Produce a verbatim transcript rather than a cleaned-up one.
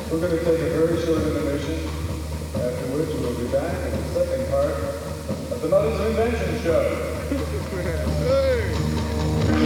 We're going to take a very short intermission, after which we'll be back in the second part of the Mothers of Invention show.